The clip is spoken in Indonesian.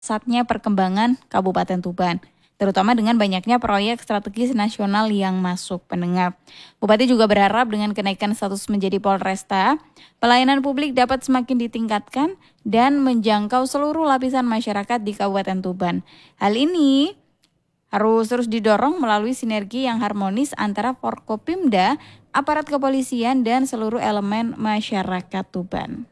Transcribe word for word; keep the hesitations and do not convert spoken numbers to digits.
pesatnya perkembangan Kabupaten Tuban, terutama dengan banyaknya proyek strategis nasional yang masuk. Pendengar, Bupati juga berharap dengan kenaikan status menjadi Polresta, pelayanan publik dapat semakin ditingkatkan dan menjangkau seluruh lapisan masyarakat di Kabupaten Tuban. Hal ini harus terus didorong melalui sinergi yang harmonis antara Forkopimda, aparat kepolisian, dan seluruh elemen masyarakat Tuban.